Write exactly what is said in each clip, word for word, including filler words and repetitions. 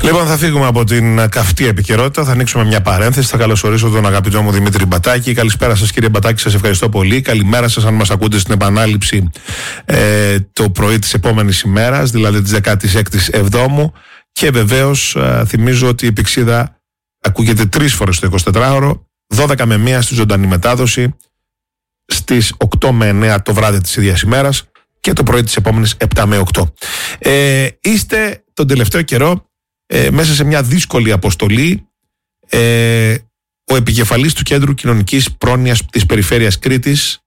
Λοιπόν, θα φύγουμε από την καυτή επικαιρότητα, θα ανοίξουμε μια παρένθεση. Θα καλωσορίσω τον αγαπητό μου Δημήτρη Μπατάκη. Καλησπέρα σας, κύριε Μπατάκη, σας ευχαριστώ πολύ. Καλημέρα σας, αν μας ακούτε στην επανάληψη ε, το πρωί της επόμενης ημέρας, δηλαδή της δεκάτη έκτη Εβδόμου. Και βεβαίως ε, θυμίζω ότι η Πηξίδα ακούγεται τρεις φορές το εικοσιτετράωρο, δώδεκα με μία στη ζωντανή μετάδοση, στις οκτώ με εννέα το βράδυ της ίδιας ημέρας και το πρωί της επόμενης επτά με οκτώ. Ε, είστε τον τελευταίο καιρό ε, μέσα σε μια δύσκολη αποστολή. Ε, ο επικεφαλής του Κέντρου Κοινωνικής Πρόνοιας της Περιφέρειας Κρήτης,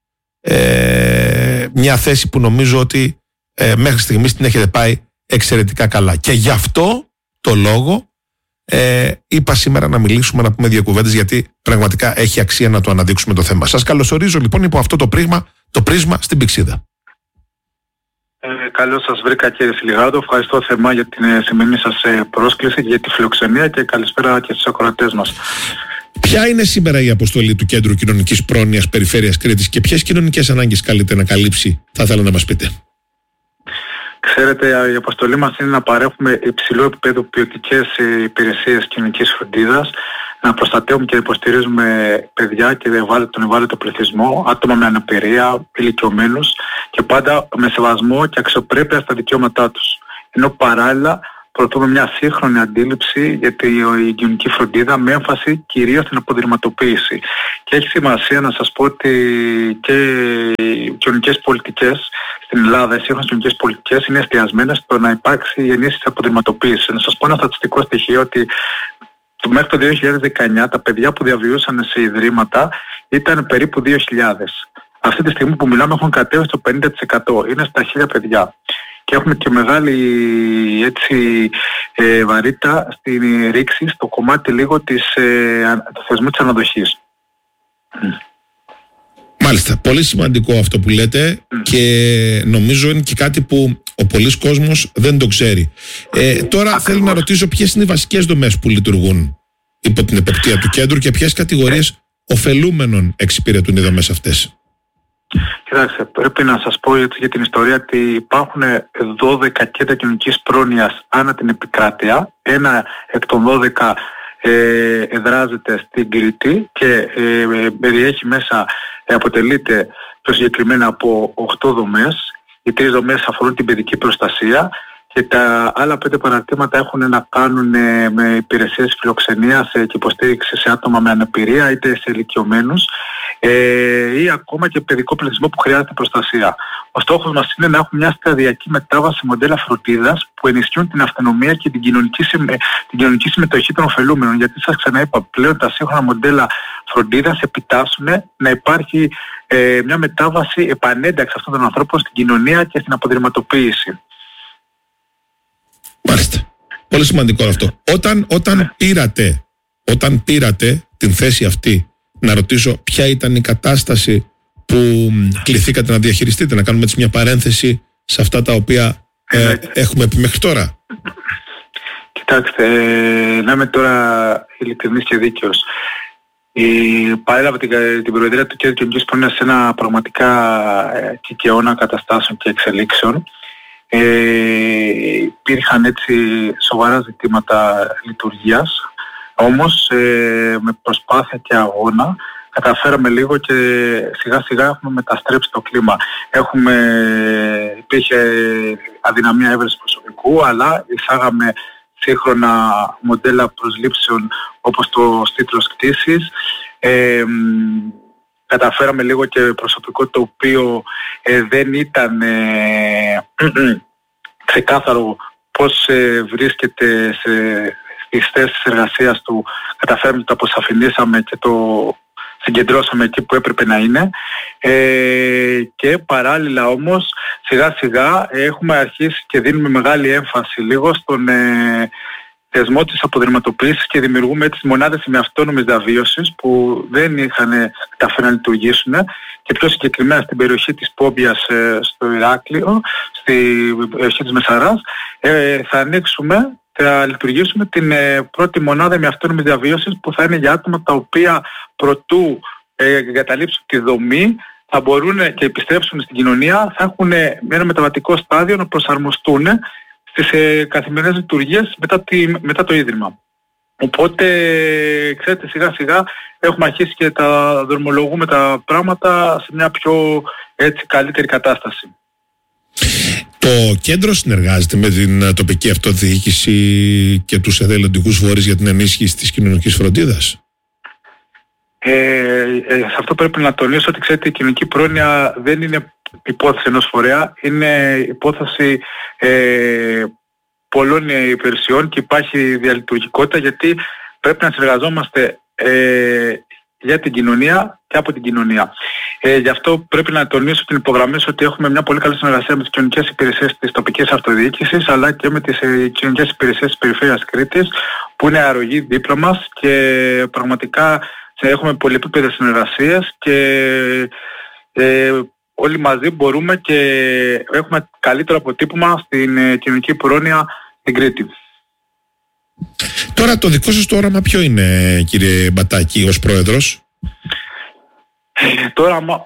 ε, μια θέση που νομίζω ότι ε, μέχρι στιγμής την έχετε πάει εξαιρετικά καλά. Και γι' αυτό το λόγο ε, είπα σήμερα να μιλήσουμε, να πούμε δύο κουβέντες, γιατί πραγματικά έχει αξία να το αναδείξουμε το θέμα. Σας καλωσορίζω λοιπόν υπό αυτό το πρίσμα, το πρίσμα στην Πηξίδα. Ε, καλώς σας βρήκα, κύριε Σιλιγάδο. Ευχαριστώ θερμά για την ε, σημερινή σας ε, πρόσκληση και για τη φιλοξενία, και καλησπέρα και στους ακροατές μας. Ποια είναι σήμερα η αποστολή του Κέντρου Κοινωνικής Πρόνοιας Περιφέρειας Κρήτης και ποιες κοινωνικές ανάγκες καλείται να καλύψει, θα ήθελα να μας πείτε? Ξέρετε, η αποστολή μας είναι να παρέχουμε υψηλού επίπεδου ποιοτικές υπηρεσίες κοινωνικής φροντίδας, να προστατεύουμε και υποστηρίζουμε παιδιά και τον ευάλωτο πληθυσμό, άτομα με αναπηρία, ηλικιωμένους, και πάντα με σεβασμό και αξιοπρέπεια στα δικαιώματά τους. Ενώ παράλληλα προωθούμε μια σύγχρονη αντίληψη για την κοινωνική φροντίδα με έμφαση κυρίως στην αποδρυματοποίηση. Και έχει σημασία να σας πω ότι και οι κοινωνικές πολιτικές στην Ελλάδα, οι σύγχρονες κοινωνικές πολιτικές είναι εστιασμένες στο να υπάρξει η ενίσχυση της αποδρυματοποίησης. Να σας πω ένα στατιστικό στοιχείο ότι μέχρι το δύο χιλιάδες δεκαεννιά τα παιδιά που διαβιούσαν σε ιδρύματα ήταν περίπου δύο χιλιάδες. Αυτή τη στιγμή που μιλάμε έχουν κατέβει στο πενήντα τοις εκατό. Είναι στα χίλια παιδιά. Και έχουμε και μεγάλη έτσι, ε, βαρύτητα στην ρήξη, στο κομμάτι λίγο της, ε, του θεσμού της αναδοχής. Μάλιστα, πολύ σημαντικό αυτό που λέτε, mm. και νομίζω είναι και κάτι που ο πολλής κόσμος δεν το ξέρει. Ε, τώρα Ακριβώς. θέλω να ρωτήσω ποιες είναι οι βασικές δομές που λειτουργούν υπό την εποπτεία του κέντρου και ποιες κατηγορίες ε. ωφελούμενων εξυπηρετούν οι δομές αυτές. Κοιτάξτε, πρέπει να σας πω έτσι για την ιστορία ότι υπάρχουν δώδεκα κέντρα κοινωνικής πρόνοιας ανά την επικράτεια. Ένα εκ των δώδεκα ε, εδράζεται στην Κρήτη και ε, περιέχει μέσα, ε, αποτελείται πιο συγκεκριμένα από οκτώ δομές. Οι τρεις δομές αφορούν την παιδική προστασία και τα άλλα πέντε παραρτήματα έχουν να κάνουν ε, με υπηρεσίες φιλοξενίας ε, και υποστήριξη σε άτομα με αναπηρία, είτε σε ηλικιωμένους ε, ή ακόμα και παιδικό πληθυσμό που χρειάζεται προστασία. Ο στόχος μας είναι να έχουμε μια σταδιακή μετάβαση μοντέλα φροντίδας που ενισχύουν την αυτονομία και την κοινωνική, συμμε... την κοινωνική συμμετοχή των ωφελούμενων. Γιατί σας ξαναείπα, πλέον τα σύγχρονα μοντέλα φροντίδας επιτάσσουν να υπάρχει ε, μια μετάβαση επανένταξη αυτών των ανθρώπων στην κοινωνία και στην αποδρυματοποίηση. Μάλιστα. Πολύ σημαντικό αυτό. Όταν, όταν, πήρατε, όταν πήρατε την θέση αυτή, να ρωτήσω ποια ήταν η κατάσταση που κληθήκατε να διαχειριστείτε, να κάνουμε έτσι μια παρένθεση σε αυτά τα οποία ε, έχουμε πει μέχρι τώρα. Κοιτάξτε, ε, να είμαι τώρα ειλικρινής και δίκαιος. Παρέλαβε την, την προεδρία του Κέντρου Κοινωνικής Πρόνοιας σε ένα πραγματικά ε, κικαιώνα καταστάσεων και εξελίξεων. Ε, υπήρχαν έτσι σοβαρά ζητήματα λειτουργίας, όμως ε, με προσπάθεια και αγώνα καταφέραμε λίγο και σιγά σιγά έχουμε μεταστρέψει το κλίμα. Έχουμε, υπήρχε αδυναμία έβρεση προσωπικού, αλλά εισάγαμε σύγχρονα μοντέλα προσλήψεων όπως το τίτλος κτήσης. Ε, καταφέραμε λίγο και προσωπικό το οποίο ε, δεν ήταν ε, ξεκάθαρο πώς ε, βρίσκεται σε, στις θέσεις εργασίας του. Καταφέραμε και το αποσαφηνίσαμε και το συγκεντρώσαμε εκεί που έπρεπε να είναι, ε, και παράλληλα όμως σιγά σιγά έχουμε αρχίσει και δίνουμε μεγάλη έμφαση λίγο στον ε, θεσμό της αποδρυματοποίησης και δημιουργούμε έτσι μονάδες με αυτόνομης διαβίωσης που δεν είχαν καταφέρει να λειτουργήσουν, και πιο συγκεκριμένα στην περιοχή της Πόμπιας ε, στο Ηράκλειο, στην περιοχή της Μεσαράς, ε, θα ανοίξουμε, θα λειτουργήσουμε την ε, πρώτη μονάδα με αυτόνομη διαβίωσης που θα είναι για άτομα τα οποία προτού ε, εγκαταλείψουν τη δομή θα μπορούν και επιστρέψουν στην κοινωνία, θα έχουν ένα μεταβατικό στάδιο να προσαρμοστούν στις ε, καθημερινές λειτουργίες μετά, τη, μετά το Ίδρυμα. Οπότε, ξέρετε, σιγά σιγά έχουμε αρχίσει και τα δρομολογούμε τα πράγματα σε μια πιο έτσι, καλύτερη κατάσταση. Το κέντρο συνεργάζεται με την τοπική αυτοδιοίκηση και τους εθελοντικούς φορείς για την ενίσχυση της κοινωνικής φροντίδας? Ε, ε, σε αυτό πρέπει να τονίσω ότι, ξέρετε, η κοινωνική πρόνοια δεν είναι υπόθεση ενός φορέα, είναι υπόθεση ε, πολλών υπηρεσιών και υπάρχει διαλειτουργικότητα, γιατί πρέπει να συνεργαζόμαστε ε, για την κοινωνία και από την κοινωνία. Ε, γι' αυτό πρέπει να τονίσω και να υπογραμμίσω ότι έχουμε μια πολύ καλή συνεργασία με τις κοινωνικές υπηρεσίες της τοπικής αυτοδιοίκησης, αλλά και με τις ε, κοινωνικές υπηρεσίες της Περιφέρειας Κρήτης, που είναι αρρωγή δίπλα μας και πραγματικά έχουμε πολυεπίπεδες συνεργασίες και ε, όλοι μαζί μπορούμε και έχουμε καλύτερο αποτύπωμα στην ε, κοινωνική πρόνοια στην Κρήτη. Τώρα το δικό σας το όραμα ποιο είναι, κύριε Μπατάκη, ως πρόεδρος? Ε, το όραμα...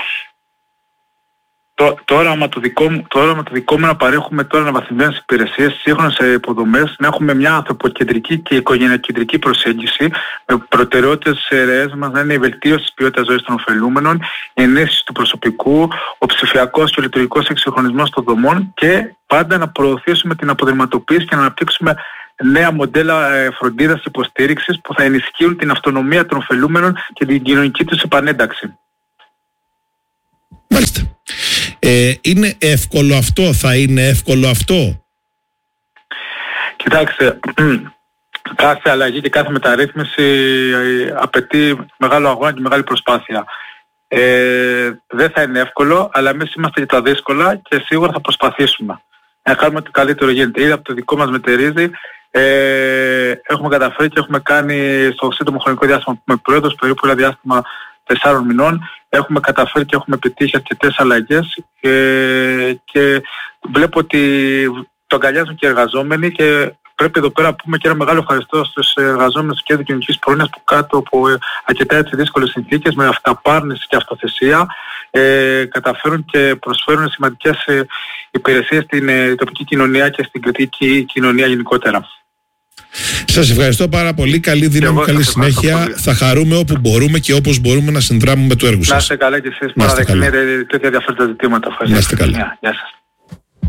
Το, το, όραμα το, δικό μου, το όραμα το δικό μου να παρέχουμε τώρα αναβαθμισμένες υπηρεσίες, σύγχρονες υποδομές, να έχουμε μια ανθρωποκεντρική και οικογενειακεντρική προσέγγιση με προτεραιότητες στις αιρέες μας να είναι η βελτίωση της ποιότητας ζωής των ωφελούμενων, η ενίσχυση του προσωπικού, ο ψηφιακός και ο λειτουργικός εξυγχρονισμός των δομών και πάντα να προωθήσουμε την αποδερματοποίηση και να αναπτύξουμε νέα μοντέλα ε, φροντίδας και υποστήριξης που θα ενισχύουν την αυτονομία των ωφελούμενων και την κοινωνική τους επανένταξη. Μάλιστα. Ε, είναι εύκολο αυτό, θα είναι εύκολο αυτό? Κοιτάξτε, κάθε αλλαγή και κάθε μεταρρύθμιση απαιτεί μεγάλο αγώνα και μεγάλη προσπάθεια. Ε, δεν θα είναι εύκολο, αλλά εμείς είμαστε για τα δύσκολα και σίγουρα θα προσπαθήσουμε να κάνουμε ό,τι καλύτερο γίνεται. Ήδη από το δικό μας μετερίζει ε, έχουμε καταφέρει και έχουμε κάνει στο σύντομο χρονικό διάστημα που είμαι πρόεδρος, περίπου ένα διάστημα τεσσάρων μηνών, έχουμε καταφέρει και έχουμε πετύχει αρκετές αλλαγές και, και βλέπω ότι το αγκαλιάζουν και οι εργαζόμενοι και πρέπει εδώ πέρα να πούμε και ένα μεγάλο ευχαριστώ στους εργαζόμενους του Κέντρου Κοινωνικής Πρόνοιας που κάτω από αρκετά έτσι δύσκολες συνθήκες με αυταπάρνηση και αυτοθεσία ε, καταφέρουν και προσφέρουν σημαντικές ε, υπηρεσίες στην ε, τοπική κοινωνία και στην κριτική κοινωνία γενικότερα. Σας ευχαριστώ πάρα πολύ. Καλή δύναμη, καλή συνέχεια. Θα χαρούμε όπου μπορούμε και όπως μπορούμε να συνδράμουμε το έργο σας. Να είστε καλά και εσείς παραδεχτείτε τέτοια ενδιαφέροντα ζητήματα. Να είστε καλά. Γεια σας.